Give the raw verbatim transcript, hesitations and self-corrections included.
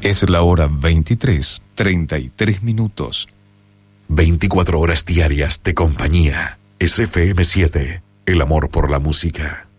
Es la hora veintitrés, treinta y tres minutos. veinticuatro horas diarias de compañía. Es F M siete, el amor por la música.